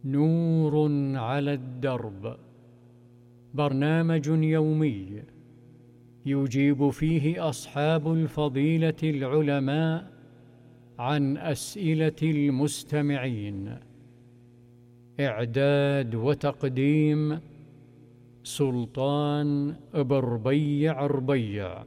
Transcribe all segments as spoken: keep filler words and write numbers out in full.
نور على الدرب، برنامج يومي يجيب فيه أصحاب الفضيلة العلماء عن أسئلة المستمعين. إعداد وتقديم سلطان بربيع ربيع.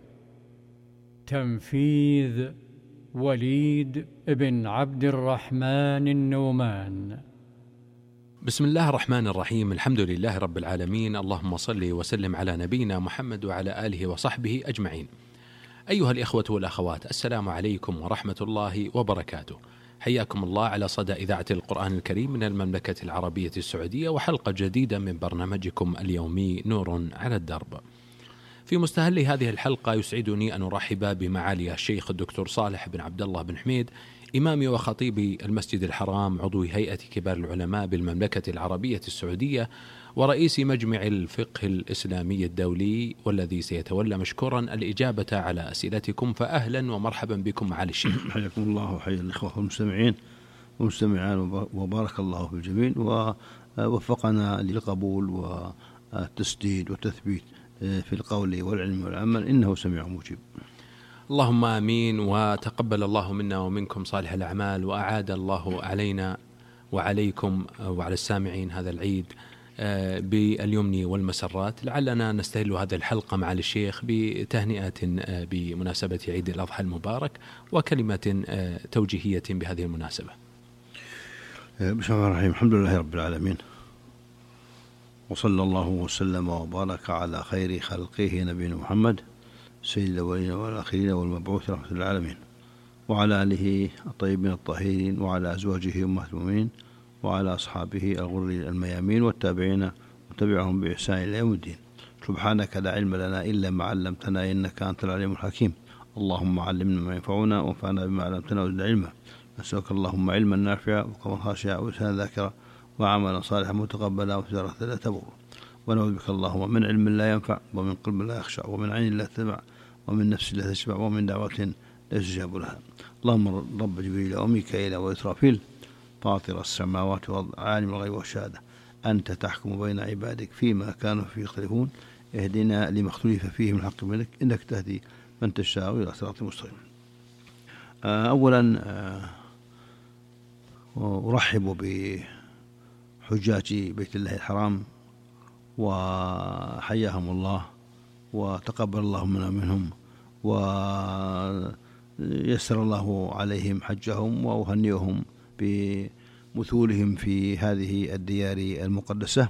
تنفيذ وليد بن عبد الرحمن النومان. بسم الله الرحمن الرحيم. الحمد لله رب العالمين، اللهم صل وسلم على نبينا محمد وعلى آله وصحبه أجمعين. أيها الإخوة والأخوات، السلام عليكم ورحمة الله وبركاته. حياكم الله على صدى إذاعة القرآن الكريم من المملكة العربية السعودية، وحلقة جديدة من برنامجكم اليومي نور على الدرب. في مستهل هذه الحلقة يسعدني أن أرحب بمعالي الشيخ الدكتور صالح بن عبد الله بن حميد، إمام وخطيب المسجد الحرام، عضو هيئة كبار العلماء بالمملكة العربية السعودية، ورئيس مجمع الفقه الإسلامي الدولي، والذي سيتولى مشكورا الإجابة على أسئلتكم. فأهلا ومرحبا بكم معالي الشيخ. حياكم الله وحيا الإخوة المستمعين والمستمعان، وبارك الله في الجميع ووفقنا للقبول والتسديد والتثبيت في القول والعلم والعمل، إنه سميع مجيب. اللهم آمين، وتقبل الله منا ومنكم صالح الأعمال، وأعاد الله علينا وعليكم وعلى السامعين هذا العيد باليمن والمسرات. لعلنا نستهل هذه الحلقة مع الشيخ بتهنئة بمناسبة عيد الأضحى المبارك، وكلمة توجيهية بهذه المناسبة. بسم الله الرحمن الرحيم. الحمد لله رب العالمين، وصلى الله وسلم وبارك على خير خلقه نبينا محمد سيد الأولين والآخرين والمبعوث رحمة للعالمين، وعلى آله الطيبين الطاهرين، وعلى أزواجه أمهات المؤمنين، وعلى أصحابه الغر الميامين، والتابعين وتبعهم بإحسان إلى يوم الدين. سبحانك لا علم لنا إلا ما علمتنا، إنك أنت العليم الحكيم. اللهم علمنا ما ينفعنا وانفعنا بما علمتنا وزدنا علما. نسألك اللهم علما نافعا وقلبا خاشعا ولسانا ذاكرا وعملا صالحا متقبلا وتجارة لا تبور. ونعوذ بك اللهم من علم لا ينفع، ومن قلب لا يخشع، ومن عين لا تدمع، ومن نفس لا تشبع، ومن دعوة لا يستجاب لها. اللهم رب جبريل وميكائيل وإسرافيل، فاطر السماوات والأرض، عالم الغيب والشهادة، أنت تحكم بين عبادك فيما كانوا فيه يختلفون، اهدنا لما اختلف فيه من الحق منك، إنك تهدي من تشاء إلى صراط مستقيم. أولا أرحب بحجاج بيت الله الحرام، وحياهم الله وتقبل الله منا منهم، ويسر الله عليهم حجهم، وأهنئهم بمثولهم في هذه الديار المقدسة،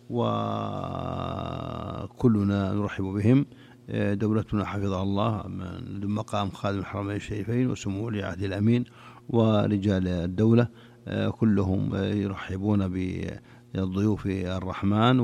وكلنا نرحب بهم. دولتنا حفظها الله من مقام خادم الحرمين الشريفين وسمو ولي العهد الأمين ورجال الدولة كلهم يرحبون بالضيوف الرحمن،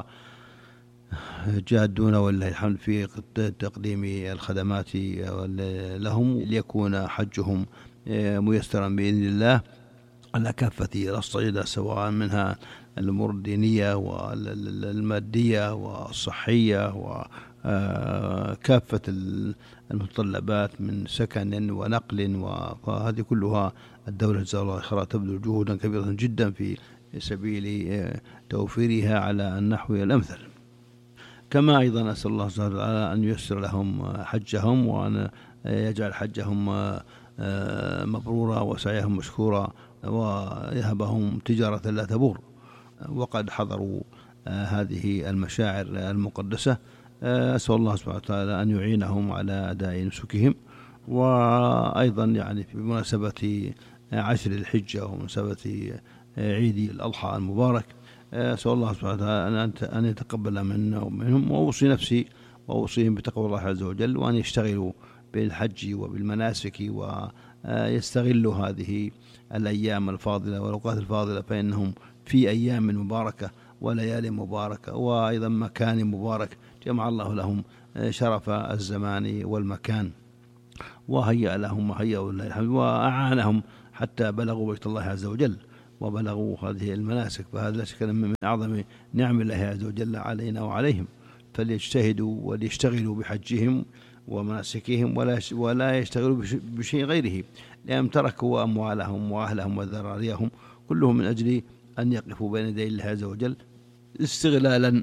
وجادون والله الحمد في تقديم الخدمات لهم، ليكون حجهم ميسرا بإذن الله على كافة الأصعدة، سواء منها الأمور الدينية والمادية والصحية وكافة المتطلبات من سكن ونقل، وهذه كلها الدولة جزاها الله خيرا تبذل جهودا كبيرة جدا في سبيل توفيرها على النحو الأمثل. كما أيضا أسأل الله سبحانه وتعالى أن ييسر لهم حجهم، وأن يجعل حجهم مبرورا وسعيهم مشكورا، ويهبهم تجارة لا تبور. وقد حضروا هذه المشاعر المقدسة، أسأل الله سبحانه وتعالى أن يعينهم على أداء نسكهم. وأيضا يعني بمناسبة عشر الحجة ومناسبة عيد الأضحى المبارك، أسأل الله سبحانه وتعالى أن يتقبل منا ومنهم، وأوصي نفسي وأوصيهم بتقوى الله عز وجل، وأن يشتغلوا بالحج وبالمناسك، ويستغلوا هذه الأيام الفاضلة والأوقات الفاضلة، فإنهم في أيام مباركة وليالي مباركة، وأيضا مكان مبارك جمع الله لهم شرف الزمان والمكان، وهيأ لهم وهيأوا لله الحمد، وأعانهم حتى بلغوا بيت الله عز وجل وبلغوا هذه المناسك. فهذا لا شك من أعظم نعم الله عز وجل علينا وعليهم، فليجتهدوا وليشتغلوا بحجهم ومناسكهم، ولا ولا يشتغلوا بشيء غيره، لأنهم تركوا أموالهم وأهلهم وذراريهم كلهم من أجل أن يقفوا بين يدي الله عز وجل استغلالا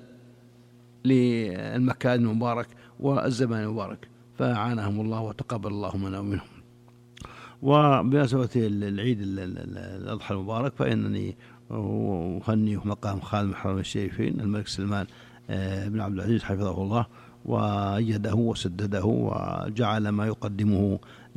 للمكان المبارك والزمان المبارك، فأعانهم الله وتقبل الله منا ومنهم. وبمناسبة العيد الأضحى المبارك فإنني أهني مقام خادم الحرمين الشريفين الملك سلمان بن عبد العزيز حفظه الله وأيده وسدده وجعل ما يقدمه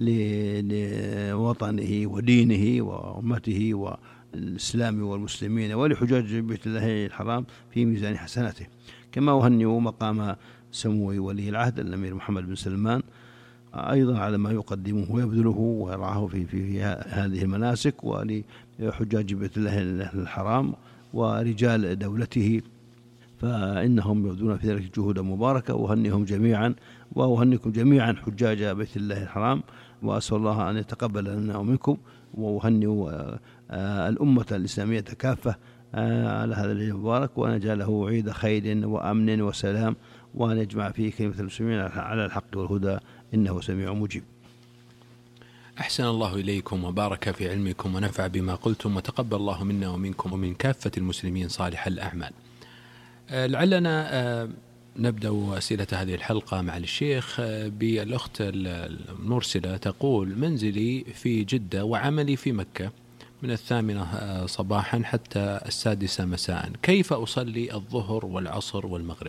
لوطنه ودينه وأمته والإسلام والمسلمين ولحجاج بيت الله الحرام في ميزان حسناته. كما أهنئ مقام سمو ولي العهد الأمير محمد بن سلمان أيضا على ما يقدمه ويبذله ويرعاه في, في, في هذه المناسك ولحجاج بيت الله الحرام ورجال دولته، فإنهم يبذلون في ذلك جهودا مباركة. وأهنئهم جميعا وأهنئكم جميعا حجاج بيت الله الحرام، وأسأل الله أن يتقبل لنا ومنكم، وأهنئ الأمة الإسلامية كافة على هذا العيد المبارك، وأن يجعله عيد خير وأمن وسلام، وأن يجمع فيه كلمة المسلمين على الحق والهدى، إنه سميع مجيب. أحسن الله إليكم وبارك في علمكم ونفع بما قلتم، وتقبل الله منا ومنكم ومن كافة المسلمين صالح الأعمال. لعلنا نبدأ أسئلة هذه الحلقة مع الشيخ بالأخت المرسلة تقول: منزلي في جدة وعملي في مكة من الثامنة صباحا حتى السادسة مساء، كيف أصلي الظهر والعصر والمغرب؟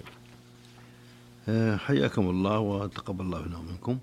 حياكم الله وتقبل الله منا ومنكم.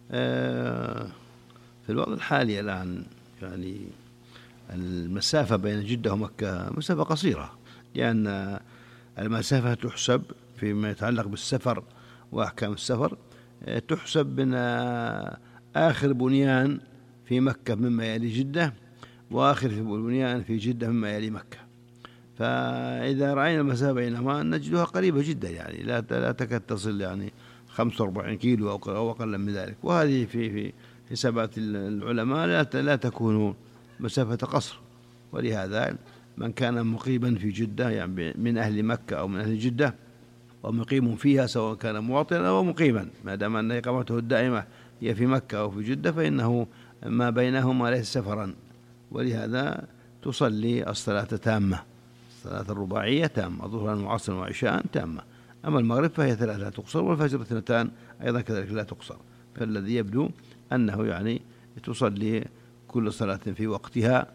في الوضع الحالي الآن يعني المسافة بين جدة ومكة مسافة قصيرة، لأن المسافة تحسب فيما يتعلق بالسفر وأحكام السفر، تحسب من آخر بنيان في مكة مما يلي جدة، وآخر في بنيان في جدة مما يلي مكة. فإذا رأينا المسافة بينهما نجدها قريبة جدا، يعني لا لا تكاد تصل يعني خمسة وأربعين كيلو أو أقل من ذلك، وهذه في في حسابات العلماء لا لا تكون مسافة قصر. ولهذا من كان مقيما في جدة يعني من أهل مكة أو من أهل جدة ومقيم فيها، سواء كان مواطنا أو مقيما، ما دام أن إقامته الدائمة هي في مكة أو في جدة، فإنه ما بينهما ليس سفرا، ولهذا تصلي الصلاة تامة، الصلاة الرباعية تامة، ظهرا وعصرا وعشاء تامة. أما المغرب فهي ثلاثة لا تقصر، والفجر اثنتان أيضا كذلك لا تقصر. فالذي يبدو أنه يعني تصلي كل صلاة في وقتها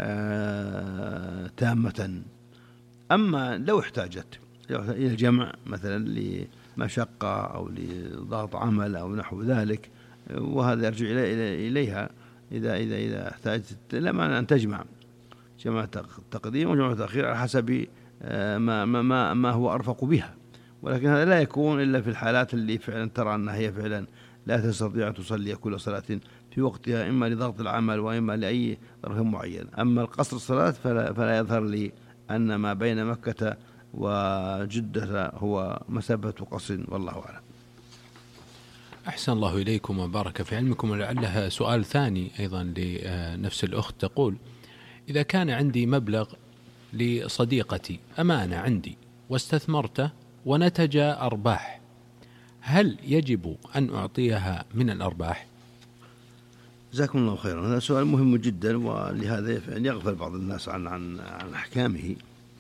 آه تامة. أما لو احتاجت إلى الجمع مثلا لمشقة أو لضغط عمل أو نحو ذلك، وهذا يرجع إليها إذا إذا إذا احتاجت، لا معنى أن تجمع جمع تقديم وجمع تأخير على حسب ما ما ما هو أرفق بها، ولكن هذا لا يكون إلا في الحالات اللي فعلا ترى أنها هي فعلا لا تستطيع أن تصلي كل صلاة في وقتها، إما لضغط العمل وإما لأي ظرف معين. أما القصر الصلاة فلا, فلا يظهر لي أن ما بين مكة وجدة هو مسافة قصر، والله أعلم. أحسن الله إليكم وبارك في علمكم. ولعلها سؤال ثاني أيضا لنفس الأخت تقول: إذا كان عندي مبلغ لصديقتي أمانة عندي واستثمرته ونتج أرباح، هل يجب أن أعطيها من الأرباح؟ جزاكم الله خيرا. هذا سؤال مهم جدا، ولهذا يغفل بعض الناس عن عن عن أحكامه.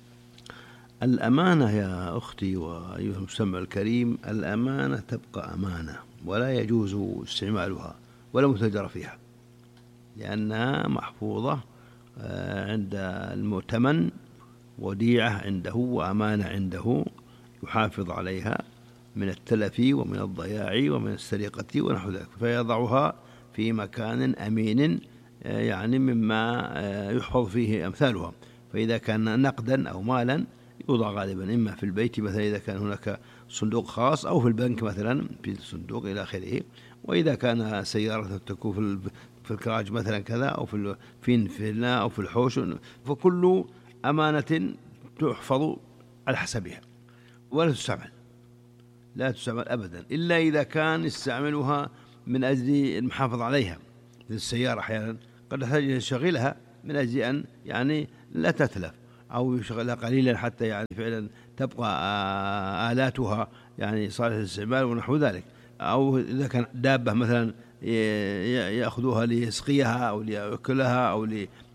الأمانة يا أختي وأيها المستمع الكريم، الأمانة تبقى أمانة ولا يجوز استعمالها ولا متاجرة فيها، لأنها محفوظة عند المؤتمن، وديعة عنده وأمانة عنده يحافظ عليها من التلف ومن الضياع ومن السرقة ونحو ذلك، فيضعها في مكان أمين يعني مما يحفظ فيه أمثالها. فإذا كان نقدا أو مالا يوضع غالبا إما في البيت مثلا إذا كان هناك صندوق خاص، أو في البنك مثلا في الصندوق إلى آخره. وإذا كان سيارة تكون في الكراج مثلا كذا، أو في في أو في الحوش، فكل أمانة تحفظ على حسبها ولا تستعمل، لا تستعمل أبدا إلا إذا كان يستعملها من أجل المحافظة عليها. السيارة أحيانا قد يحتاج يشغلها من أجل أن يعني لا تتلف، أو يشغلها قليلا حتى يعني فعلا تبقى آلاتها يعني صالحة للاستعمال ونحو ذلك. أو إذا كان دابة مثلا يأخذوها ليسقيها أو ليأكلها أو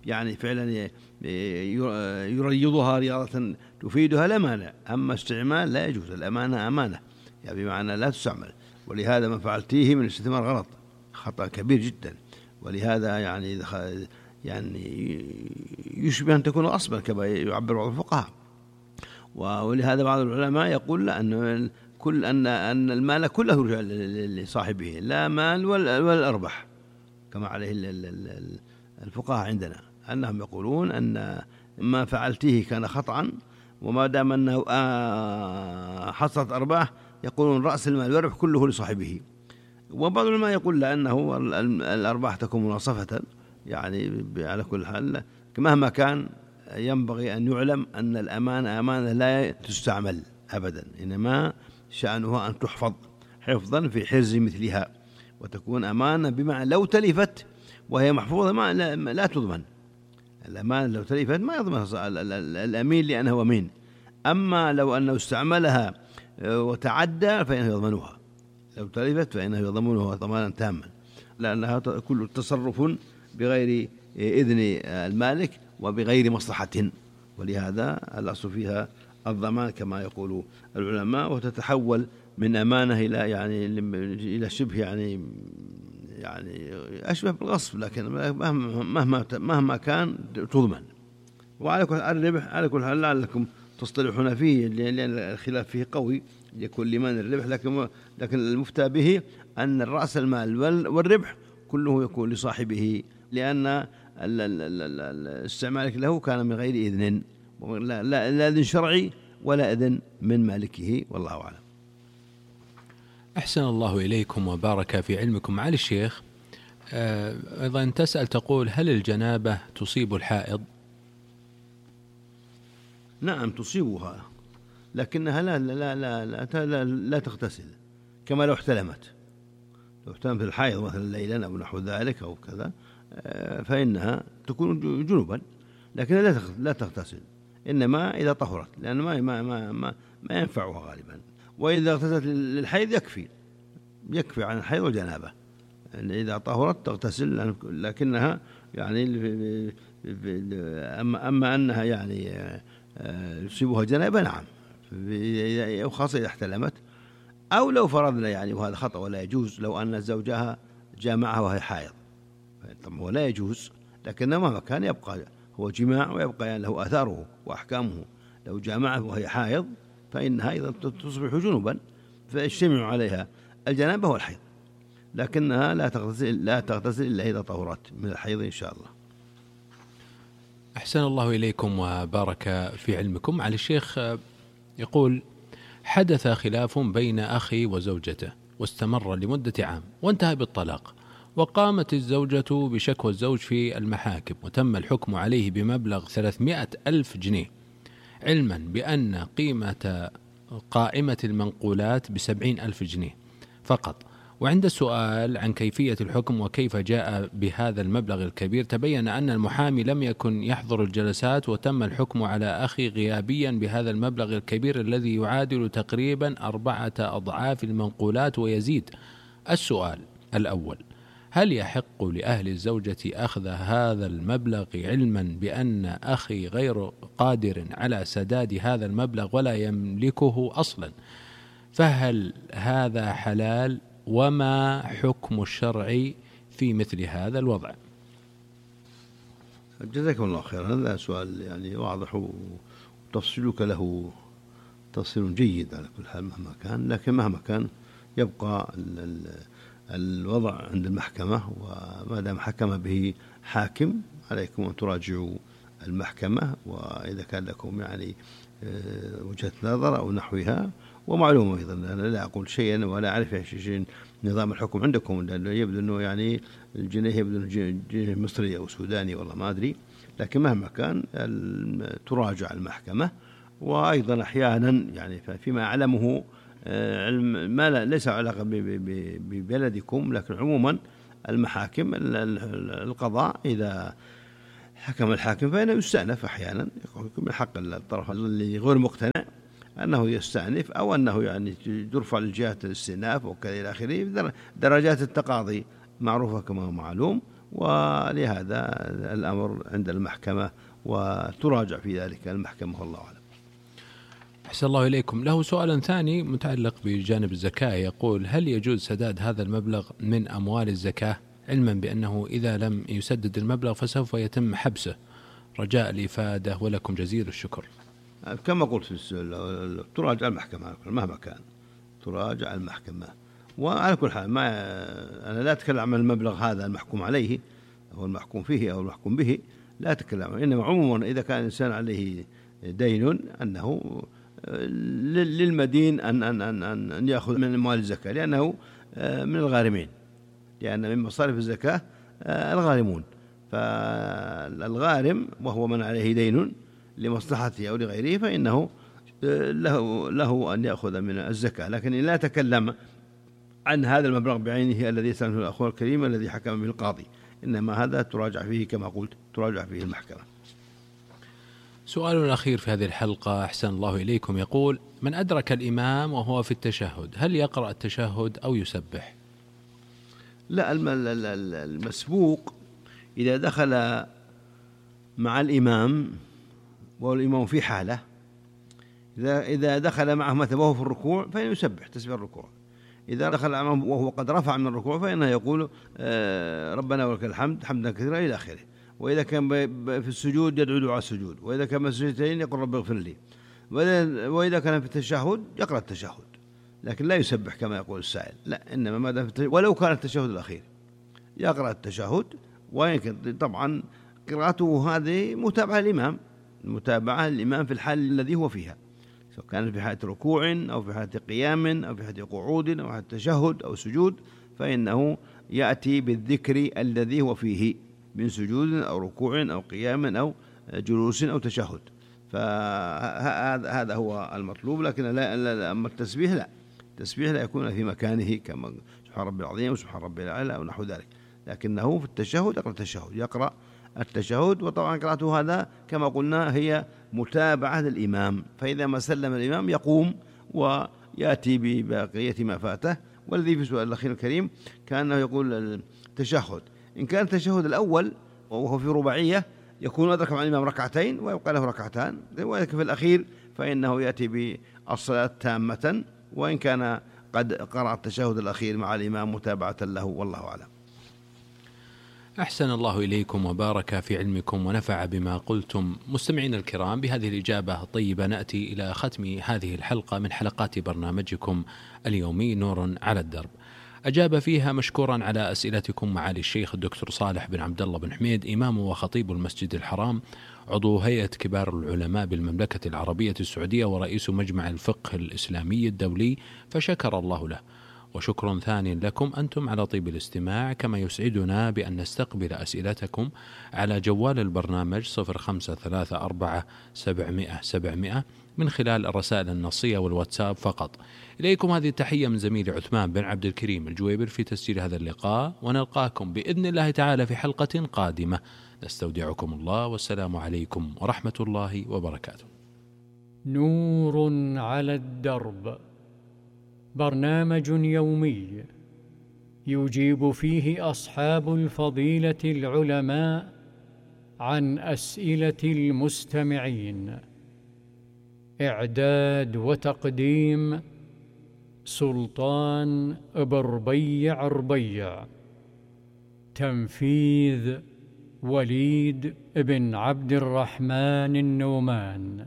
يعني فعلا يريضها رياضة تفيدها لا مانع. أما استعمال لا يجوز، الأمانة أمانة يعني بمعنى لا تستعمل. ولهذا ما فعلتيه من الاستثمار غلط، خطأ كبير جدا. ولهذا يعني يعني يشبه أن تكون أصبا كما يعبر بعض الفقهاء. ولهذا بعض العلماء يقول لا أن كل أن أن المال كله يرجع لصاحبه، لا مال ولا الأرباح، كما عليه الفقهاء عندنا، أنهم يقولون أن ما فعلته كان خطأ، وما دام أنه حصلت أرباح يقولون رأس المال والربح كله لصاحبه. وبعض العلماء يقول لأنه الأرباح تكون مناصفة، يعني على كل حال مهما كان ينبغي أن يعلم أن الأمانة أمانة لا تستعمل أبدا، إنما شأنها أن تحفظ حفظا في حرز مثلها، وتكون أمانة بمعنى لو تلفت وهي محفوظة ما لا, لا تضمن. الأمانة لو تلفت ما يضمن الأمين لأنه أمين. أما لو أنه استعملها وتعدى فإنه يضمنها، لو تلفت فإنه يضمنها ضمانا تاما، لأنها كل تصرف بغير إذن المالك وبغير مصلحة، ولهذا الأصل فيها الضمان كما يقول العلماء، وتتحول من أمانة إلى يعني إلى شبه يعني يعني أشبه بالغصب، لكن مهما مهما كان تضمن. وعلى كل الربح على كل حال لعلكم تصطلحون فيه، لأن الخلاف فيه قوي، يكون لمن الربح، لكن لكن المفتى به أن الرأس المال والربح كله يكون لصاحبه، لأن استعمالك له كان من غير إذن، لا, لا, لا إذن شرعي ولا إذن من مالكه، والله أعلم. أحسن الله إليكم وبارك في علمكم. معالي الشيخ، أيضا تسأل تقول: هل الجنابة تصيب الحائض؟ نعم تصيبها، لكنها لا لا لا لا, لا, لا تغتسل كما لو احتلمت. لو احتلمت الحائض مثلا ليلا أو نحو ذلك أو كذا فإنها تكون جنوبا، لكن لا تغتسل، إنما إذا طهرت، لأن ما ما ما ما, ما ينفعها غالبا. وإذا اغتسلت للحيض يكفي يكفي عن الحيض والجنابة، يعني إذا طهرت تغتسل، لكنها يعني أما أما أنها يعني يصيبها جنابة نعم، وخاصة إذا احتلمت، أو لو فرضنا يعني وهذا خطأ ولا يجوز، لو أن زوجها جامعها وهي حائض، طبعا هو لا يجوز، لكن مهما كان يبقى هو جماع ويبقى يعني له آثاره وأحكامه. لو جامعها وهي حائض فإنها إذا تصبح جنوبا فيجتمع عليها الجنابة والحيض، لكنها لا تغتسل لا تغتسل إلا إذا طهرت من الحيض إن شاء الله. أحسن الله إليكم وبارك في علمكم. على الشيخ يقول: حدث خلاف بين أخي وزوجته واستمر لمدة عام وانتهى بالطلاق، وقامت الزوجة بشكوى الزوج في المحاكم، وتم الحكم عليه بمبلغ ثلاثمائة ألف جنيه، علما بأن قيمة قائمة المنقولات بسبعين ألف جنيه فقط. وعند السؤال عن كيفية الحكم وكيف جاء بهذا المبلغ الكبير، تبين أن المحامي لم يكن يحضر الجلسات، وتم الحكم على أخي غيابيا بهذا المبلغ الكبير الذي يعادل تقريبا أربعة أضعاف المنقولات ويزيد. السؤال الأول: هل يحق لأهل الزوجة أخذ هذا المبلغ علما بأن أخي غير قادر على سداد هذا المبلغ ولا يملكه أصلا؟ فهل هذا حلال؟ وما حكم الشرع في مثل هذا الوضع؟ جزاكم الله خيرا. هذا سؤال يعني واضح وتفصيلك له تفصيل جيد على كل حال مهما كان، لكن مهما كان يبقى ال ال الوضع عند المحكمة، وما دام حكم به حاكم عليكم أن تراجعوا المحكمة، وإذا كان لكم يعني وجهة نظر أو نحوها. ومعلومة أيضا أنا لا أقول شيئا ولا أعرف شيء نظام الحكم عندكم، لأنه يبدو أنه يعني الجنيه يبدو أنه جنيه مصري أو سوداني والله ما أدري، لكن مهما كان تراجع المحكمة. وأيضا أحيانا يعني فيما أعلمه علم ما لا ليس علاقة ببلدكم، لكن عموما المحاكم القضاء إذا حكم الحاكم فإنه يستأنف أحيانا، يكون من حق الطرف اللي غير مقتنع أنه يستأنف، أو أنه يعني يرفع لجهة الاستئناف وكذا إلى آخره. درجات التقاضي معروفة كما هو معلوم، ولهذا الأمر عند المحكمة وتراجع في ذلك المحكمة والله أعلم. أحسن الله إليكم. له سؤال ثاني متعلق بجانب الزكاة، يقول: هل يجوز سداد هذا المبلغ من أموال الزكاة، علما بأنه إذا لم يسدد المبلغ فسوف يتم حبسه، رجاء الإفادة ولكم جزيل الشكر. كما قلت في السؤال تراجع المحكمة مهما كان، تراجع المحكمة. وعلى كل حال ما أنا لا أتكلم عن المبلغ هذا المحكوم عليه أو المحكوم فيه أو المحكوم به، لا أتكلم، إنما عموما إذا كان الإنسان عليه دين أنه للمدين أن أن أن أن يأخذ من أموال الزكاة، لأنه من الغارمين، لأن من مصارف الزكاة الغارمون. فالغارم وهو من عليه دين لمصلحته أو لغيره فإنه له له أن يأخذ من الزكاة، لكن لا أتكلم عن هذا المبلغ بعينه الذي سأله الأخوة الكريم الذي حكم به القاضي، إنما هذا تراجع فيه كما قلت، تراجع فيه المحكمة. سؤال الأخير في هذه الحلقة أحسن الله إليكم، يقول: من أدرك الإمام وهو في التشهد هل يقرأ التشهد أو يسبح؟ لا، المسبوق إذا دخل مع الإمام والإمام في حالة، إذا إذا دخل معه مثلا وهو في الركوع فإنه يسبح تسبيح الركوع، إذا دخل معه وهو قد رفع من الركوع فإنه يقول ربنا ولك الحمد حمدا كثيرا إلى آخره. وإذا كان في السجود يدعو دعاء السجود، وإذا كان مسجدتين يقول رب اغفر لي، وإذا كان في التشهد يقرأ التشهد، لكن لا يسبح كما يقول السائل، لا، إنما ما دام ولو كان التشهد الأخير يقرأ التشهد. ويمكن طبعا قراءته هذه متابعة الإمام، متابعة الإمام في الحال الذي هو فيها، سواء كان في حالة ركوع أو في حالة قيام أو في حالة قعود أو في حالة تشهد أو سجود، فإنه يأتي بالذكر الذي هو فيه من سجود أو ركوع أو قيام أو جلوس أو تشهد، فهذا هو المطلوب. لكن لا، أما التسبيح لا، التسبيح لا يكون في مكانه كما سبحان ربي العظيم وسبحان ربي الأعلى أو نحو ذلك، لكنه في التشهد يقرأ التشهد، يقرأ التشهد. وطبعا قراءته هذا كما قلنا هي متابعة للإمام، فإذا ما سلم الإمام يقوم ويأتي ببقية ما فاته. والذي في سؤال الأخير الكريم كأنه يقول التشهد، إن كان التشهد الأول وهو في رباعية يكون أدرك مع الإمام ركعتين ويبقى له ركعتان، ولكن في الأخير فإنه يأتي بالصلاة تامة، وإن كان قد قرأ التشهد الأخير مع الإمام متابعة له، والله أعلم. أحسن الله إليكم وبارك في علمكم ونفع بما قلتم. مستمعين الكرام، بهذه الإجابة الطيبة نأتي إلى ختم هذه الحلقة من حلقات برنامجكم اليومي نور على الدرب. أجاب فيها مشكورا على أسئلتكم معالي الشيخ الدكتور صالح بن عبد الله بن حميد، إمام وخطيب المسجد الحرام، عضو هيئة كبار العلماء بالمملكة العربية السعودية ورئيس مجمع الفقه الإسلامي الدولي، فشكر الله له. وشكر ثاني لكم أنتم على طيب الاستماع، كما يسعدنا بأن نستقبل أسئلتكم على جوال البرنامج صفر خمسة ثلاثة أربعة سبعمائة سبعمائة من خلال الرسائل النصية والواتساب فقط. إليكم هذه التحية من زميلي عثمان بن عبد الكريم الجويبر في تسجيل هذا اللقاء، ونلقاكم بإذن الله تعالى في حلقة قادمة. نستودعكم الله، والسلام عليكم ورحمة الله وبركاته. نور على الدرب، برنامج يومي يجيب فيه أصحاب الفضيلة العلماء عن أسئلة المستمعين. إعداد وتقديم سلطان بربيع ربيع. تنفيذ وليد بن عبد الرحمن النومان.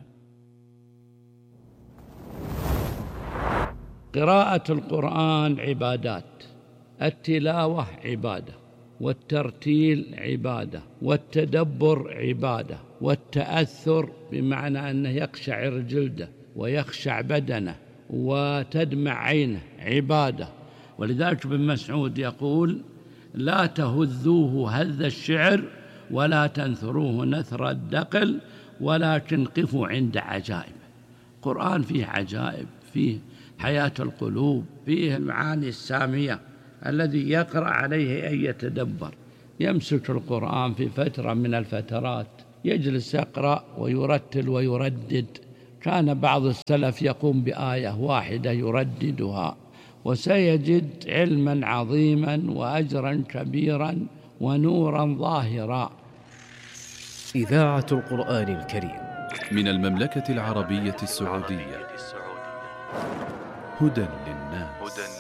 قراءة القرآن عبادات، التلاوة عبادة، والترتيل عبادة، والتدبر عبادة، والتأثر بمعنى أنه يقشعر جلده ويخشع بدنه وتدمع عينه عبادة. ولذلك ابن مسعود يقول: لا تهذوه هذ الشعر ولا تنثروه نثر الدقل، ولكن قفوا عند عجائب. القرآن فيه عجائب، فيه حياة القلوب، فيه المعاني السامية. الذي يقرأ عليه أن يتدبر، يمسك القرآن في فترة من الفترات، يجلس يقرأ ويرتل ويردد. كان بعض السلف يقوم بآية واحدة يرددها، وسيجد علما عظيما وأجرا كبيرا ونورا ظاهرا. إذاعة القرآن الكريم من المملكة العربية السعودية، هدى للناس.